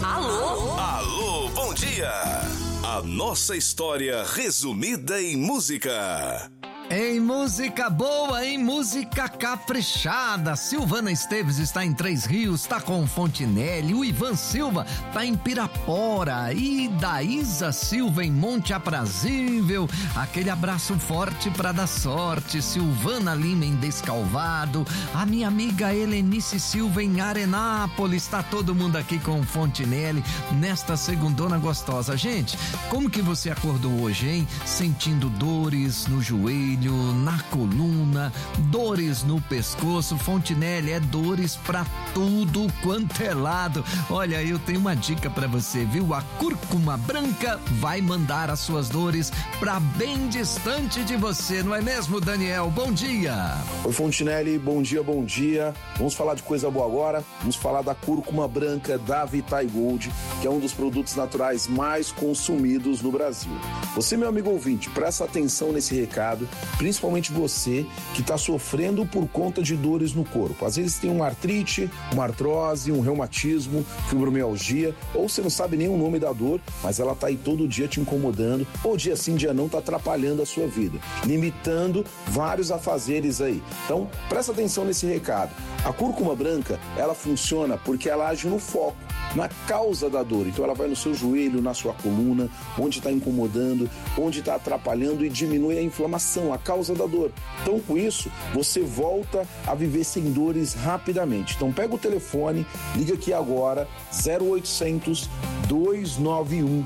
Alô? Alô, bom dia! A nossa história resumida em música. Em música boa, em música caprichada. Silvana Esteves está em Três Rios, tá com Fontinelli. O Ivan Silva tá em Pirapora. E Daísa Silva em Monte Aprazível. Aquele abraço forte pra dar sorte. Silvana Lima em Descalvado. A minha amiga Helenice Silva em Arenápolis. Tá todo mundo aqui com Fontinelli nesta segundona gostosa. Gente, como que você acordou hoje, hein? Sentindo dores no joelho, na coluna, dores no pescoço. Fontinelli é dores pra tudo quanto é lado. Olha, eu tenho uma dica pra você, viu? A cúrcuma branca vai mandar as suas dores pra bem distante de você, não é mesmo, Daniel? Bom dia! Oi, Fontinelli, bom dia, bom dia. Vamos falar de coisa boa agora. Vamos falar da cúrcuma branca da Vitae Gold, que é um dos produtos naturais mais consumidos no Brasil. Você, meu amigo ouvinte, presta atenção nesse recado, principalmente você que está sofrendo por conta de dores no corpo. Às vezes tem uma artrite, uma artrose, um reumatismo, fibromialgia, ou você não sabe nem o nome da dor, mas ela tá aí todo dia te incomodando, ou dia sim, dia não, tá atrapalhando a sua vida, limitando vários afazeres aí. Então, presta atenção nesse recado. A cúrcuma branca, ela funciona porque ela age no foco, na causa da dor. Então ela vai no seu joelho, na sua coluna, onde está incomodando, onde está atrapalhando e diminui a inflamação, a causa da dor. Então com isso, você volta a viver sem dores rapidamente. Então pega o telefone, liga aqui agora, 0800 291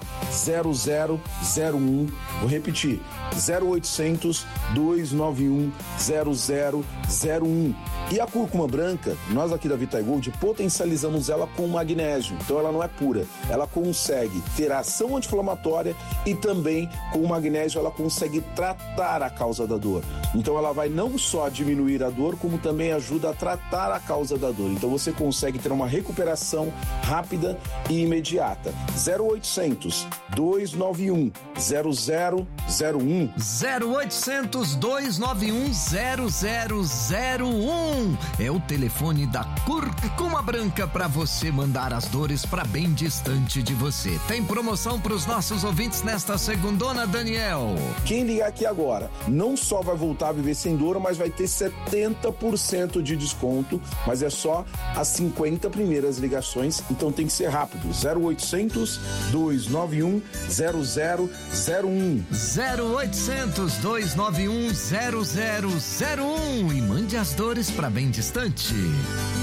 0001. Vou repetir, 0800 291 0001. E a cúrcuma branca, nós aqui da Vitae Gold potencializamos ela com magnésio. Então ela não é pura, ela consegue ter ação anti-inflamatória e também com o magnésio ela consegue tratar a causa da dor. Então ela vai não só diminuir a dor, como também ajuda a tratar a causa da dor. Então você consegue ter uma recuperação rápida e imediata. 0800 291 0001. 0800 291 0001 é o telefone da cúrcuma branca para você mandar as dores para bem distante de você. Tem promoção para os nossos ouvintes nesta segundona, Daniel? Quem ligar aqui agora não só vai voltar a viver sem dor, mas vai ter 70% de desconto, mas é só as 50 primeiras ligações, então tem que ser rápido. 0800 291 0001. 0800 291 0001 e mande as dores para bem distante.